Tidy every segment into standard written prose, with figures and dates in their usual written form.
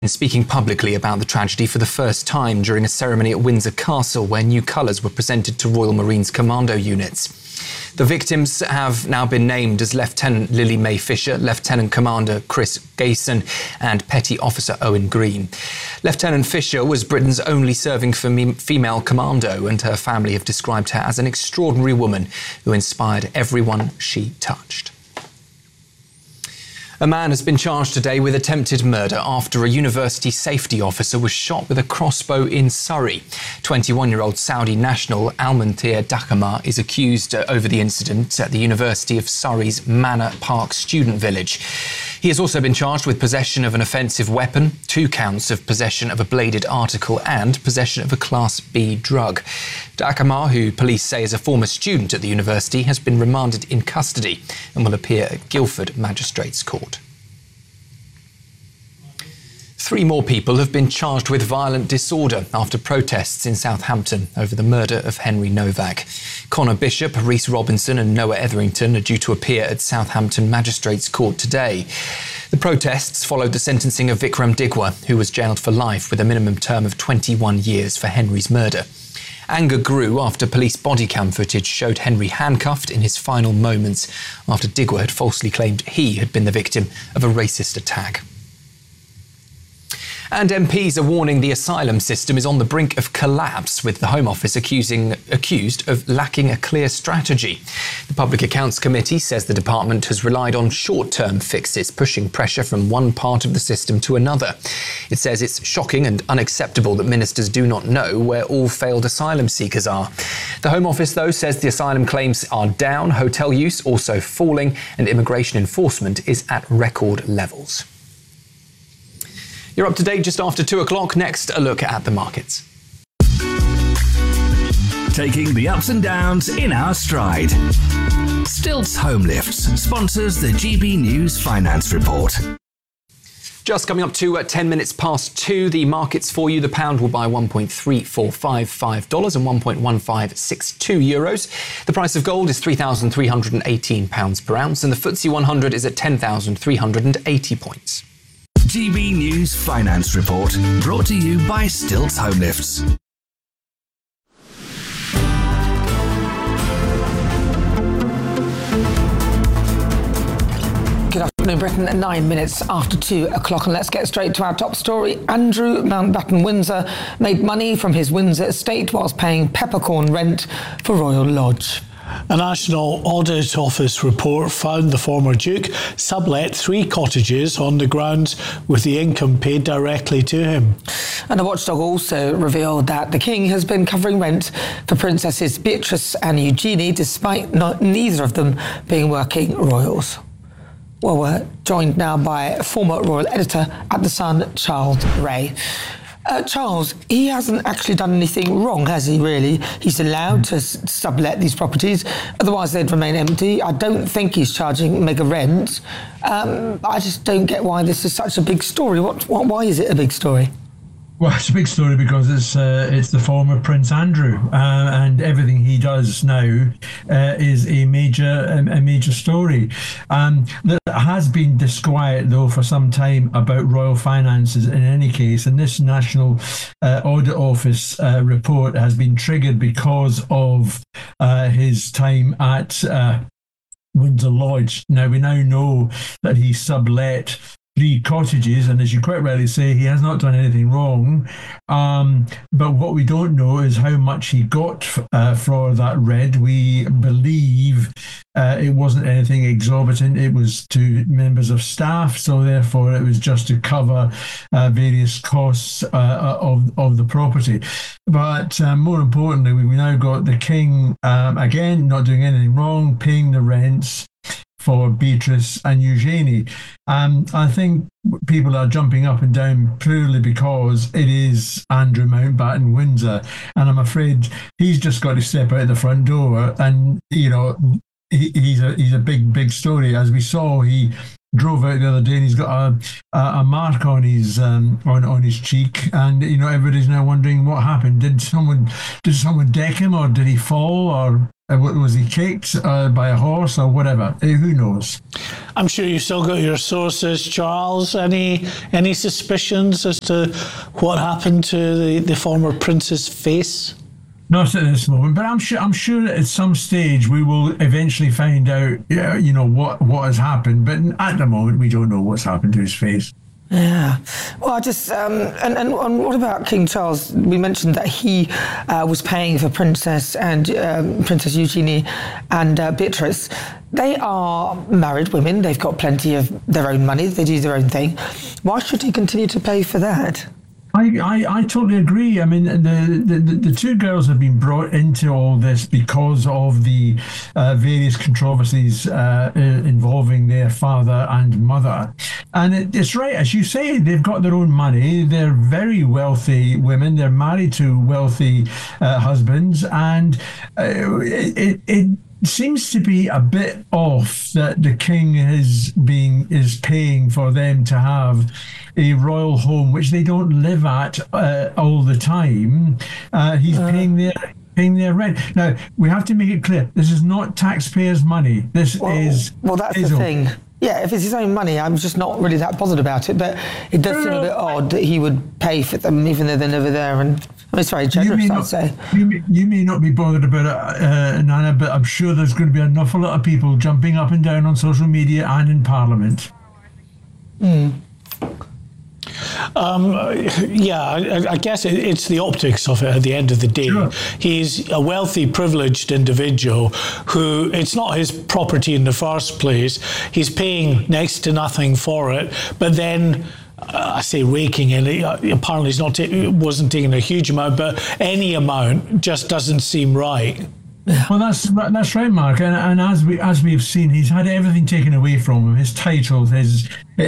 speaking publicly about the tragedy for the first time during a ceremony at Windsor Castle where new colours were presented to Royal Marines Commando units. The victims have now been named as Lieutenant Lily May Fisher, Lieutenant Commander Chris Gayson and Petty Officer Owen Green. Lieutenant Fisher was Britain's only serving female commando, and her family have described her as an extraordinary woman who inspired everyone she touched. A man has been charged today with attempted murder after a university safety officer was shot with a crossbow in Surrey. 21-year-old Saudi national Almanthir Dakama is accused over the incident at the University of Surrey's Manor Park student village. He has also been charged with possession of an offensive weapon, 2 counts of possession of a bladed article and possession of a Class B drug. Dakama, who police say is a former student at the university, has been remanded in custody and will appear at Guildford Magistrates Court. 3 more people have been charged with violent disorder after protests in Southampton over the murder of Henry Novak. Connor Bishop, Rhys Robinson and Noah Etherington are due to appear at Southampton Magistrates Court today. The protests followed the sentencing of Vikram Digwa, who was jailed for life with a minimum term of 21 years for Henry's murder. Anger grew after police body cam footage showed Henry handcuffed in his final moments after Digwa had falsely claimed he had been the victim of a racist attack. And MPs are warning the asylum system is on the brink of collapse, with the Home Office accused of lacking a clear strategy. The Public Accounts Committee says the department has relied on short-term fixes, pushing pressure from one part of the system to another. It says it's shocking and unacceptable that ministers do not know where all failed asylum seekers are. The Home Office, though, says the asylum claims are down, hotel use also falling, and immigration enforcement is at record levels. You're up to date just after 2 o'clock. Next, a look at the markets. Taking the ups and downs in our stride. Stilts Home Lifts sponsors the GB News Finance Report. Just coming up to 10 minutes past 2, the markets for you. The pound will buy $1.3455 and €1.1562. The price of gold is £3,318 per ounce, and the FTSE 100 is at 10,380 points. GB News Finance Report, brought to you by Stilts Home Lifts. Good afternoon, Britain, at 9 minutes after 2 o'clock, and let's get straight to our top story. Andrew Mountbatten Windsor made money from his Windsor estate whilst paying peppercorn rent for Royal Lodge. A National Audit Office report found the former Duke sublet 3 cottages on the grounds with the income paid directly to him. And a watchdog also revealed that the King has been covering rent for Princesses Beatrice and Eugenie, despite neither of them being working royals. Well, we're joined now by former royal editor at The Sun, Charles Ray. Charles, he hasn't actually done anything wrong, has he, really? He's allowed to sublet these properties, otherwise they'd remain empty. I don't think he's charging mega rent. I just don't get why this is such a big story. Why is it a big story? Well, it's a big story because it's the former Prince Andrew, and everything he does now is a major story. There has been disquiet, though, for some time about royal finances in any case, and this National Audit Office report has been triggered because of his time at Windsor Lodge. Now, we now know that he sublet 3 cottages, and as you quite rightly say, he has not done anything wrong. But what we don't know is how much he got for that rent. We believe it wasn't anything exorbitant. It was to members of staff, so therefore it was just to cover various costs of the property. But more importantly, we now got the King, again, not doing anything wrong, paying the rents for Beatrice and Eugenie. I think people are jumping up and down purely because it is Andrew Mountbatten Windsor, and I'm afraid he's just got to step out the front door. And he's a big story. As we saw, he drove out the other day and he's got a mark on his on his cheek, and everybody's now wondering what happened. Did someone deck him, or did he fall, or Was he kicked by a horse or whatever? Who knows? I'm sure you've still got your sources, Charles. Any suspicions as to what happened to the former prince's face? Not at this moment, but I'm sure at some stage we will eventually find out, what has happened. But at the moment, we don't know what's happened to his face. Yeah. Well, I just and what about King Charles? We mentioned that he was paying for Princess Eugenie and Beatrice. They are married women. They've got plenty of their own money. They do their own thing. Why should he continue to pay for that? I totally agree. I mean, the two girls have been brought into all this because of the various controversies involving their father and mother. And it's right, as you say, they've got their own money. They're very wealthy women. They're married to wealthy husbands. And it seems to be a bit off that the king is paying for them to have a royal home, which they don't live at all the time. He's paying their rent. Now, we have to make it clear, this is not taxpayers' money. That's the thing. Yeah, if it's his own money, I'm just not really that bothered about it. But it does seem a bit odd that he would pay for them, even though they're never there. And it's very generous, I'd say. You may not be bothered about it, Nana, but I'm sure there's going to be an awful lot of people jumping up and down on social media and in Parliament. I guess it's the optics of it at the end of the day. Sure. He's a wealthy, privileged individual who, it's not his property in the first place. He's paying next to nothing for it, but then I say raking in it. Apparently wasn't taking a huge amount, but any amount just doesn't seem right. Well, that's right, Mark. And as we've seen, he's had everything taken away from him: his titles, his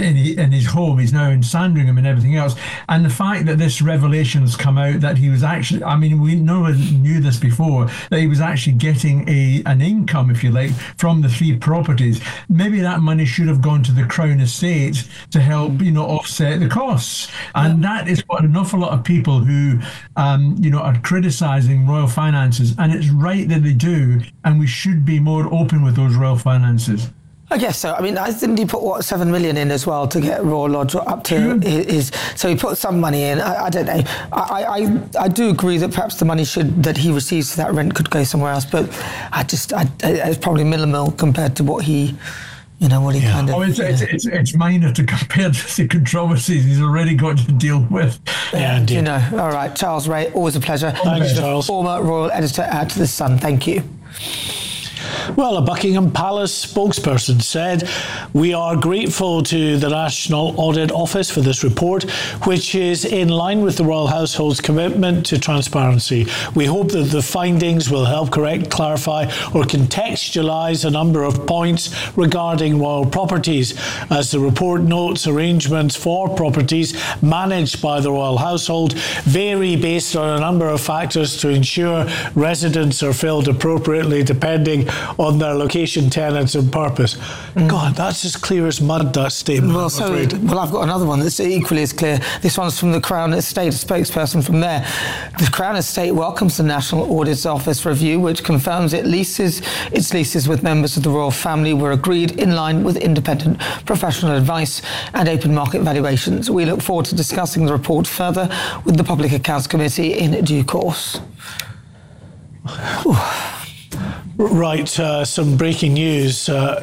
home. He's now in Sandringham and everything else. And the fact that this revelation has come out that he was actually, I mean, we knew this before, that he was actually getting an income, if you like, from the 3 properties. Maybe that money should have gone to the Crown Estate to help, offset the costs. And that is what an awful lot of people who, are criticising royal finances, and it's right that they do, and we should be more open with those royal finances. I guess so. I mean, didn't he put, 7 million in as well to get Royal Lodge up to his... So he put some money in. I don't know. I do agree that perhaps the money that he receives for that rent could go somewhere else, but it's probably minimal compared to what he... kind of... It's minor to compare to the controversies he's already got to deal with. Yeah, indeed. All right. Charles Ray, always a pleasure. Thanks, Charles. Former royal editor at The Sun. Thank you. Well, a Buckingham Palace spokesperson said, "We are grateful to the National Audit Office for this report, which is in line with the Royal Household's commitment to transparency. We hope that the findings will help correct, clarify or contextualise a number of points regarding royal properties. As the report notes, arrangements for properties managed by the Royal Household vary based on a number of factors to ensure residents are filled appropriately depending on their location, tenants and purpose." God, that's as clear as mud, that statement. Well, I've got another one that's equally as clear. This one's from the Crown Estate, a spokesperson from there. The Crown Estate welcomes the National Audit Office review, which confirms its leases with members of the royal family were agreed in line with independent professional advice and open market valuations. We look forward to discussing the report further with the Public Accounts Committee in due course. Right, some breaking news. No,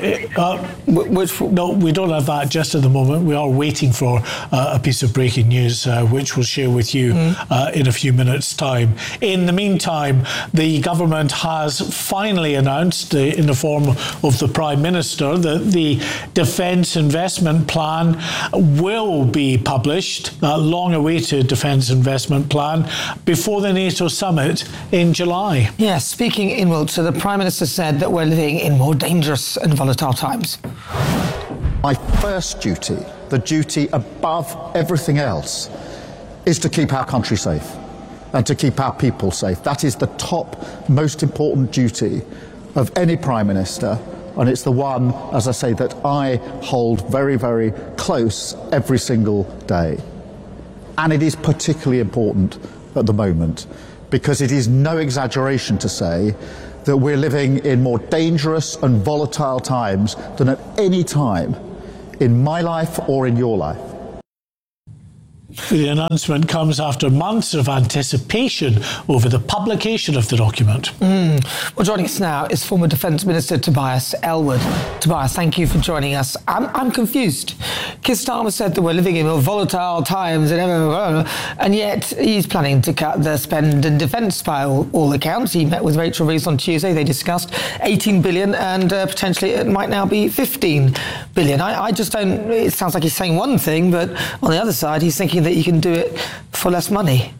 we don't have that just at the moment. We are waiting for a piece of breaking news, which we'll share with you in a few minutes' time. In the meantime, the government has finally announced, in the form of the Prime Minister, that the Defence Investment Plan will be published, that long-awaited Defence Investment Plan, before the NATO summit in July. Yes, speaking in Wiltshire, the Prime Minister said that we're living in more dangerous and volatile times. My first duty, the duty above everything else, is to keep our country safe and to keep our people safe. That is the top, most important duty of any Prime Minister, and it's the one, as I say, that I hold very, very close every single day. And it is particularly important at the moment, because it is no exaggeration to say that we're living in more dangerous and volatile times than at any time in my life or in your life. The announcement comes after months of anticipation over the publication of the document. Well, joining us now is former Defence Minister Tobias Ellwood. Tobias, thank you for joining us. I'm confused. Keir Starmer said that we're living in more volatile times and yet he's planning to cut the spend in defence by all accounts. He met with Rachel Reeves on Tuesday. They discussed 18 billion and potentially it might now be 15 billion. I just don't... It sounds like he's saying one thing, but on the other side, he's thinking that you can do it for less money.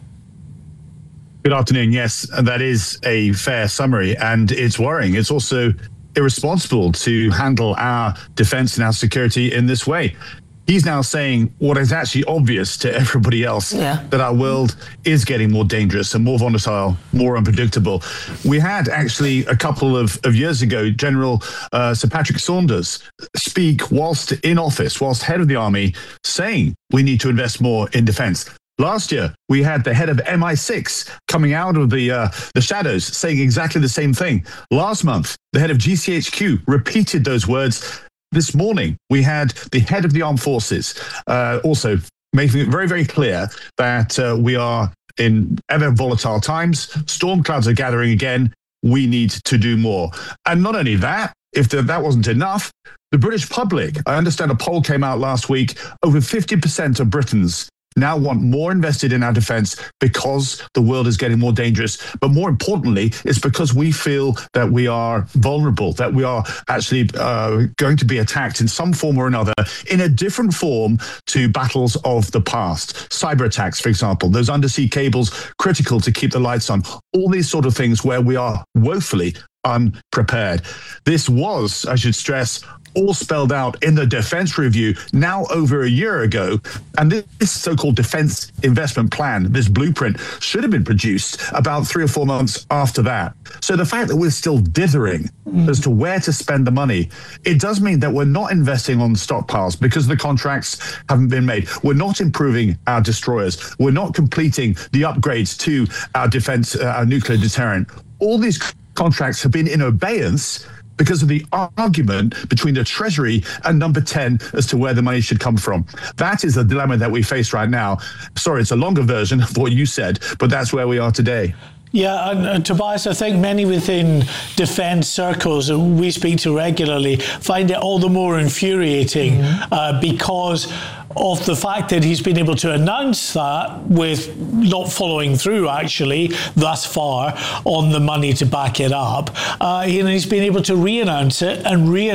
Good afternoon. Yes, that is a fair summary, and it's worrying. It's also irresponsible to handle our defence and our security in this way. He's now saying what is actually obvious to everybody else, that our world is getting more dangerous and more volatile, more unpredictable. We had actually a couple of years ago, General Sir Patrick Saunders speak whilst in office, whilst head of the army, saying we need to invest more in defence. Last year, we had the head of MI6 coming out of the shadows saying exactly the same thing. Last month, the head of GCHQ repeated those words. This morning, we had the head of the armed forces also making it very, very clear that we are in ever volatile times. Storm clouds are gathering again. We need to do more. And not only that, if that wasn't enough, the British public, I understand a poll came out last week, over 50% of Britons now want more invested in our defence because the world is getting more dangerous. But more importantly, it's because we feel that we are vulnerable, that we are actually going to be attacked in some form or another, in a different form to battles of the past. Cyber attacks, for example, those undersea cables critical to keep the lights on, all these sort of things where we are woefully unprepared. This was, I should stress, all spelled out in the Defence Review now over a year ago. And this so-called Defence Investment Plan, this blueprint, should have been produced about 3 or 4 months after that. So the fact that we're still dithering as to where to spend the money, it does mean that we're not investing on stockpiles because the contracts haven't been made. We're not improving our destroyers. We're not completing the upgrades to our defence, our nuclear deterrent. All these contracts have been in abeyance because of the argument between the Treasury and Number 10 as to where the money should come from. That is the dilemma that we face right now. Sorry, it's a longer version of what you said, but that's where we are today. Yeah, and Tobias, I think many within defence circles that we speak to regularly find it all the more infuriating because of the fact that he's been able to announce that with not following through, actually, thus far, on the money to back it up. He's been able to re-announce it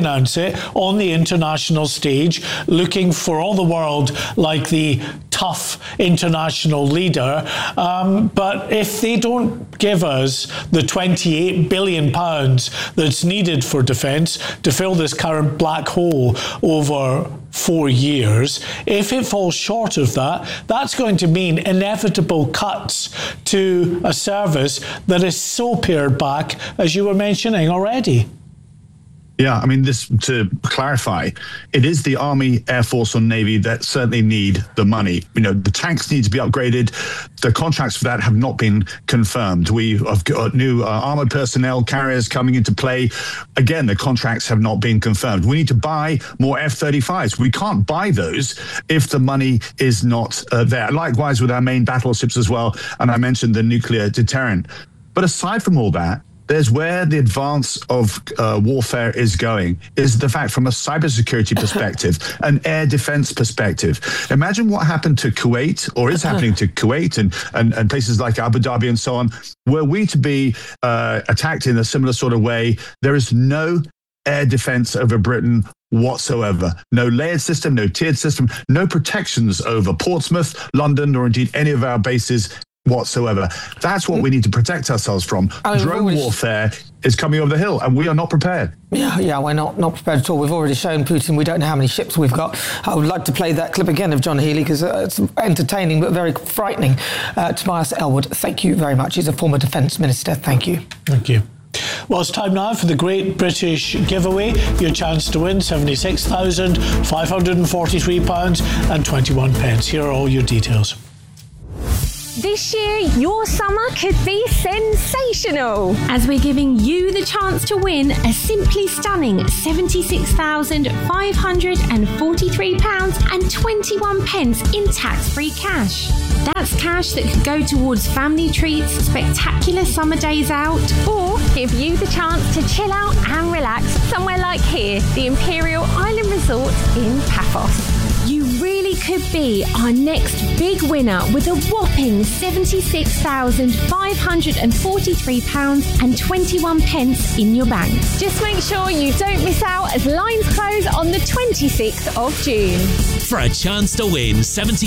on the international stage, looking for all the world like the tough international leader. But if they don't give us the £28 billion that's needed for defence to fill this current black hole over 4 years, if it falls short of that, that's going to mean inevitable cuts to a service that is so pared back, as you were mentioning already. Yeah, I mean, this, to clarify, it is the Army, Air Force and Navy that certainly need the money. You know, the tanks need to be upgraded. The contracts for that have not been confirmed. We have got new armoured personnel carriers coming into play. Again, the contracts have not been confirmed. We need to buy more F-35s. We can't buy those if the money is not there. Likewise with our main battleships as well. And I mentioned the nuclear deterrent. But aside from all that, there's where the advance of warfare is going, is the fact from a cybersecurity perspective, an air defense perspective. Imagine what happened to Kuwait, or is happening to Kuwait and places like Abu Dhabi and so on. Were we to be attacked in a similar sort of way, there is no air defense over Britain whatsoever. No layered system, no tiered system, no protections over Portsmouth, London, or indeed any of our bases whatsoever. That's what we need to protect ourselves from. Drone warfare is coming over the hill, and we are not prepared. Yeah, we're not prepared at all. We've already shown Putin we don't know how many ships we've got. I would like to play that clip again of John Healey because it's entertaining but very frightening. Tobias Ellwood, thank you very much. He's a former Defence Minister. Thank you. Thank you. Well, it's time now for the Great British Giveaway. Your chance to win £76,543.21. Here are all your details. This year, your summer could be sensational, as we're giving you the chance to win a simply stunning £76,543.21 in tax-free cash. That's cash that could go towards family treats, spectacular summer days out, or give you the chance to chill out and relax somewhere like here, the Imperial Island Resort in Paphos. You really could be our next big winner with a whopping £76,543.21 in your bank. Just make sure you don't miss out as lines close on the 26th of June. For a chance to win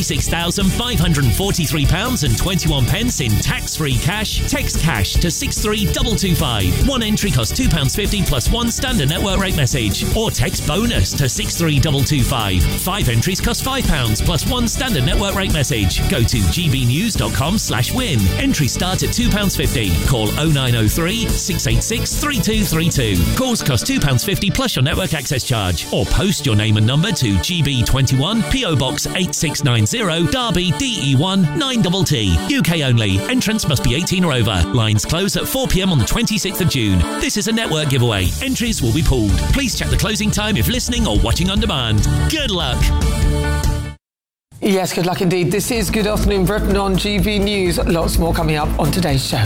£76,543.21 in tax-free cash, text cash to 63225. One entry costs £2.50 plus one standard network rate message. Or text bonus to 63225. 5 entries cost £5 plus one standard network rate message. Go to gbnews.com/win. Entries start at £2.50. Call 0903 686 3232. Calls cost £2.50 plus your network access charge. Or post your name and number to GB21 PO Box 8690 Derby DE1 9TT. UK only. Entrance must be 18 or over. Lines close at 4 p.m. on the 26th of June. This is a network giveaway. Entries will be pooled. Please check the closing time if listening or watching on demand. Good luck. Yes, good luck indeed. This is Good Afternoon Britain on GB News. Lots more coming up on today's show.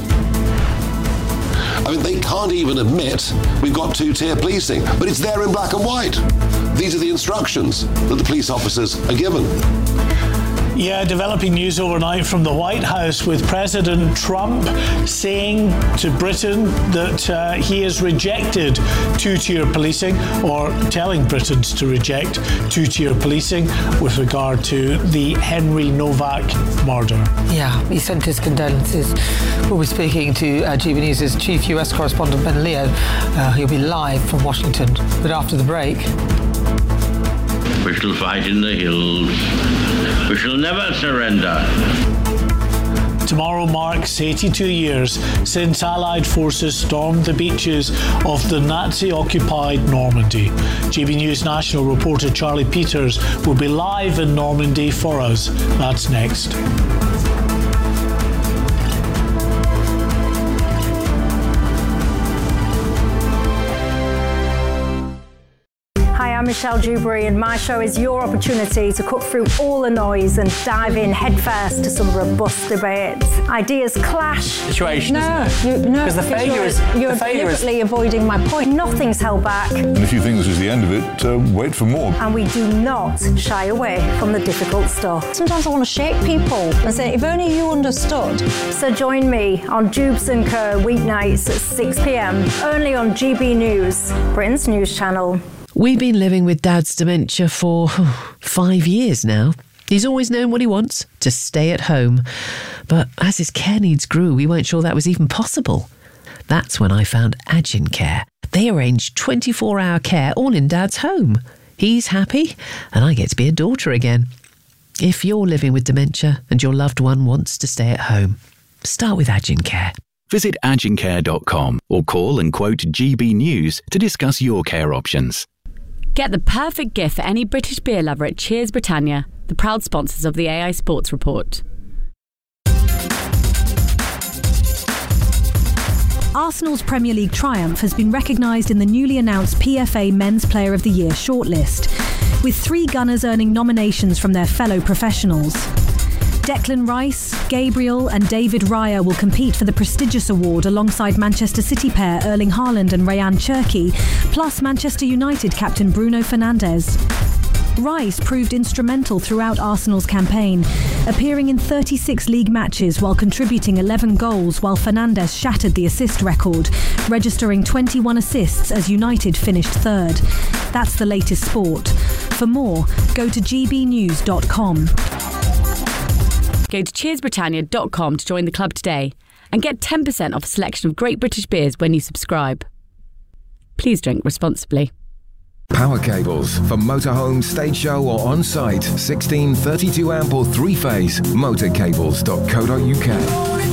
I mean, they can't even admit we've got two-tier policing, but it's there in black and white. These are the instructions that the police officers are given. Yeah, developing news overnight from the White House with President Trump saying to Britain that he has rejected two-tier policing, or telling Britons to reject two-tier policing with regard to the Henry Novak murder. Yeah, he sent his condolences. We'll be speaking to GB News' chief US correspondent Ben Leo. He'll be live from Washington, but after the break. We shall fight in the hills. We shall never surrender. Tomorrow marks 82 years since Allied forces stormed the beaches of the Nazi-occupied Normandy. GB News national reporter Charlie Peters will be live in Normandy for us. That's next. I'm Michelle Dewberry, and my show is your opportunity to cut through all the noise and dive in headfirst to some robust debates. Ideas clash. Situation. Because the failure is you're deliberately avoiding my point. Nothing's held back. And if you think this is the end of it, wait for more. And we do not shy away from the difficult stuff. Sometimes I want to shake people and say, if only you understood. So join me on Jubes & Co. weeknights at 6 p.m. only on GB News, Britain's news channel. We've been living with Dad's dementia for 5 years now. He's always known what he wants, to stay at home. But as his care needs grew, we weren't sure that was even possible. That's when I found Agincare. They arrange 24-hour care all in Dad's home. He's happy, and I get to be a daughter again. If you're living with dementia and your loved one wants to stay at home, start with Agincare. Visit agincare.com or call and quote GB News to discuss your care options. Get the perfect gift for any British beer lover at Cheers Britannia, the proud sponsors of the AI Sports Report. Arsenal's Premier League triumph has been recognised in the newly announced PFA Men's Player of the Year shortlist, with 3 Gunners earning nominations from their fellow professionals. Declan Rice, Gabriel and David Raya will compete for the prestigious award alongside Manchester City pair Erling Haaland and Rayan Cherki, plus Manchester United captain Bruno Fernandes. Rice proved instrumental throughout Arsenal's campaign, appearing in 36 league matches while contributing 11 goals, while Fernandes shattered the assist record, registering 21 assists as United finished third. That's the latest sport. For more, go to gbnews.com. Go to cheersbritannia.com to join the club today and get 10% off a selection of great British beers when you subscribe. Please drink responsibly. Power cables for motorhome, stage show or on-site. 16, 32 amp or 3-phase. Motorcables.co.uk.